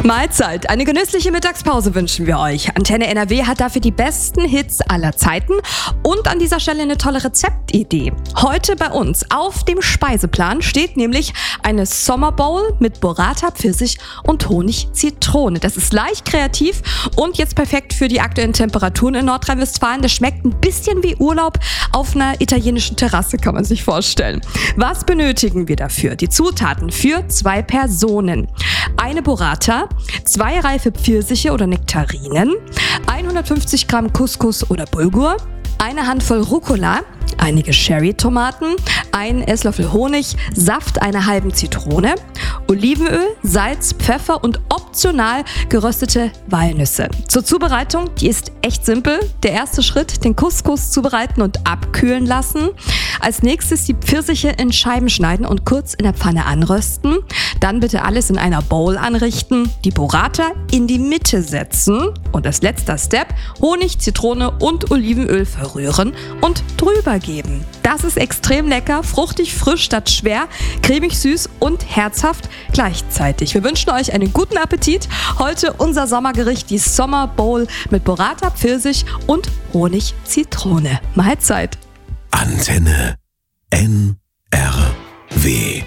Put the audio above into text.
Mahlzeit. Eine genüssliche Mittagspause wünschen wir euch. Antenne NRW hat dafür die besten Hits aller Zeiten und an dieser Stelle eine tolle Rezeptidee. Heute bei uns auf dem Speiseplan steht nämlich eine Sommerbowl mit Burrata, Pfirsich und Honig-Zitrone. Das ist leicht kreativ und jetzt perfekt für die aktuellen Temperaturen in Nordrhein-Westfalen. Das schmeckt ein bisschen wie Urlaub auf einer italienischen Terrasse, kann man sich vorstellen. Was benötigen wir dafür? Die Zutaten für 2 Personen. Eine Burrata, 2 reife Pfirsiche oder Nektarinen, 150 Gramm Couscous oder Bulgur, eine Handvoll Rucola, einige Cherry-Tomaten, einen Esslöffel Honig, Saft einer halben Zitrone, Olivenöl, Salz, Pfeffer und optional geröstete Walnüsse. Zur Zubereitung, die ist echt simpel. Der erste Schritt, den Couscous zubereiten und abkühlen lassen. Als nächstes die Pfirsiche in Scheiben schneiden und kurz in der Pfanne anrösten. Dann bitte alles in einer Bowl anrichten, die Burrata in die Mitte setzen und als letzter Step Honig, Zitrone und Olivenöl verrühren und drüber geben. Das ist extrem lecker, fruchtig, frisch statt schwer, cremig, süß und herzhaft gleichzeitig. Wir wünschen euch einen guten Appetit. Heute unser Sommergericht, die Summer Bowl mit Burrata, Pfirsich und Honig, Zitrone. Mahlzeit. Antenne NRW.